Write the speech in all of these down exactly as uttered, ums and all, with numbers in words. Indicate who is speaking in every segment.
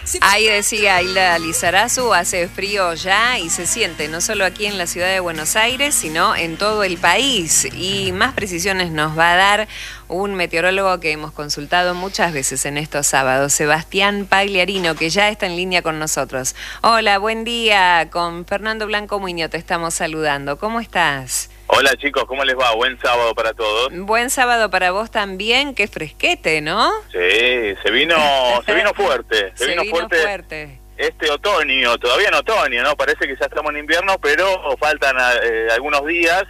Speaker 1: Ahí decía Hilda Lizarazu, hace frío ya y se siente no solo aquí en la ciudad de Buenos Aires, sino en todo el país. Y más precisiones nos va a dar un meteorólogo que hemos consultado muchas veces en estos sábados, Sebastián Pagliarino, que ya está en línea con nosotros. Hola, buen día. Con Fernando Blanco Muñoz te estamos saludando. ¿Cómo estás?
Speaker 2: Hola chicos, ¿cómo les va? Buen sábado para todos.
Speaker 1: Buen sábado para vos también, qué fresquete, ¿no?
Speaker 2: Sí, se vino, se vino fuerte, se,
Speaker 1: se
Speaker 2: vino,
Speaker 1: vino
Speaker 2: fuerte,
Speaker 1: fuerte
Speaker 2: este otoño, todavía en otoño, ¿no? Parece que ya estamos en invierno, pero faltan eh, algunos días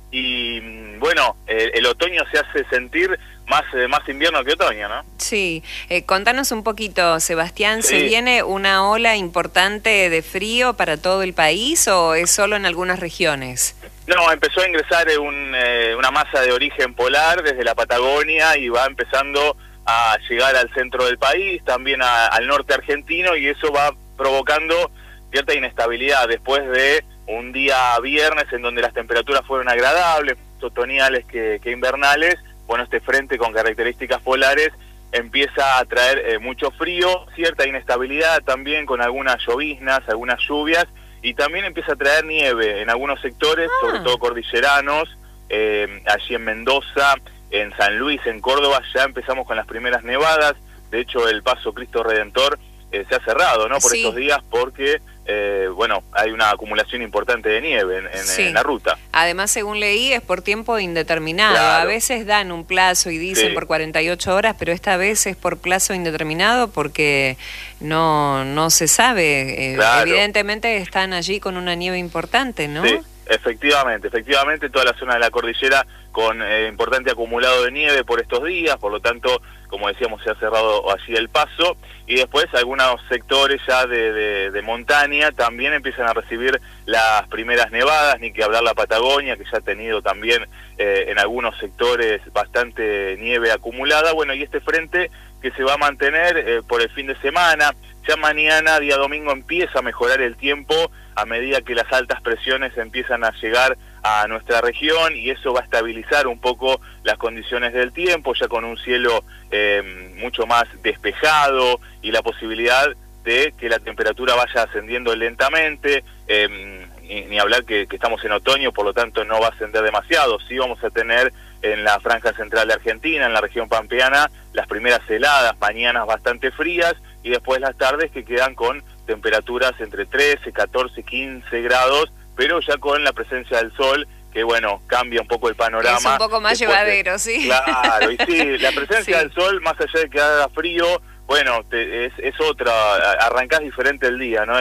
Speaker 2: y bueno, eh, el otoño se hace sentir más, eh, más invierno que otoño, ¿no?
Speaker 1: Sí, eh, contanos un poquito, Sebastián,
Speaker 2: Sí.
Speaker 1: ¿se viene una ola importante de frío para todo el país o es solo en algunas regiones?
Speaker 2: No, empezó a ingresar un, eh, una masa de origen polar desde la Patagonia y va empezando a llegar al centro del país, también a, al norte argentino, y eso va provocando cierta inestabilidad después de un día viernes en donde las temperaturas fueron agradables, otoñales que, que invernales. Bueno, este frente con características polares empieza a traer eh, mucho frío, cierta inestabilidad también con algunas lloviznas, algunas lluvias, y también empieza a traer nieve en algunos sectores, ah. sobre todo cordilleranos, eh, allí en Mendoza, en San Luis, en Córdoba, ya empezamos con las primeras nevadas. De hecho, el Paso Cristo Redentor eh, se ha cerrado, ¿no? Por sí. estos días, porque, eh, bueno, hay una acumulación importante de nieve en, en, sí. en la ruta.
Speaker 1: Además, según leí, es por tiempo indeterminado. Claro. A veces dan un plazo y dicen sí. por cuarenta y ocho horas, pero esta vez es por plazo indeterminado porque no, no se sabe. Eh, claro. Evidentemente están allí con una nieve importante, ¿no?
Speaker 2: Sí. Efectivamente, efectivamente, toda la zona de la cordillera con eh, importante acumulado de nieve por estos días, por lo tanto, como decíamos, se ha cerrado allí el paso, y después algunos sectores ya de, de, de montaña también empiezan a recibir las primeras nevadas, ni que hablar la Patagonia, que ya ha tenido también eh, en algunos sectores bastante nieve acumulada. Bueno, y este frente que se va a mantener eh, por el fin de semana, ya mañana, día domingo, empieza a mejorar el tiempo a medida que las altas presiones empiezan a llegar a nuestra región, y eso va a estabilizar un poco las condiciones del tiempo, ya con un cielo eh, mucho más despejado y la posibilidad de que la temperatura vaya ascendiendo lentamente, eh, ni, ni hablar que, que estamos en otoño, por lo tanto no va a ascender demasiado. Sí vamos a tener en la franja central de Argentina, en la región pampeana, las primeras heladas, mañanas bastante frías, y después las tardes que quedan con temperaturas entre trece, catorce, quince grados, pero ya con la presencia del sol, que bueno, cambia un poco el panorama.
Speaker 1: Es un poco más llevadero, de... sí.
Speaker 2: Claro, y sí, la presencia sí. del sol, más allá de que haga frío, bueno, te, es, es otra, arrancás diferente el día, ¿no?